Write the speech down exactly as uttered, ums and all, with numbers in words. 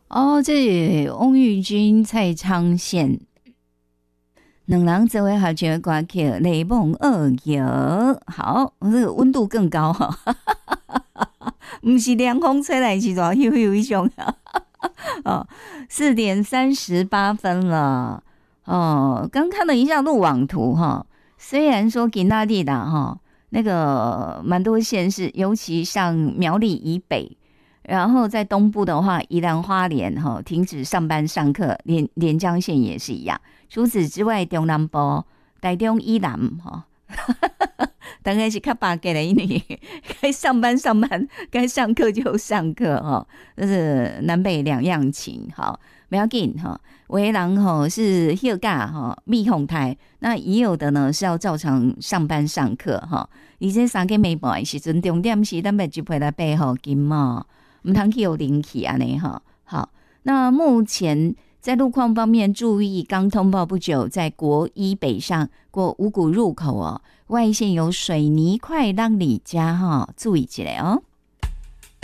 哦，这翁玉君、蔡昌宪两人做为合唱的歌曲《雷梦二摇》，好，这个温度更高哈，不是凉风吹来是热悠悠一种哦，四点三十八分了哦。刚看了一下路网图哈，虽然说今仔日啦哈，那个蛮多县市，尤其像苗栗以北。然后在东部的话，宜兰花莲哈停止上班上课，连连江县也是一样。除此之外，中南部、台中以南哈，当然是较巴结的，因为该上班上班，该上课就上课哈，这是南北两样情哈。不要紧哈，有的人哈是休假哈蜜哄胎，那也有的呢是要照常上班上课哈。而且三更暝半的时阵，重点是咱要一陪来背好金嘛。我们堂气有灵气啊，呢哈好。那目前在路况方面，注意刚通报不久，在国一北上过五股入口哦，外线有水泥块让你家哈，注意起来哦。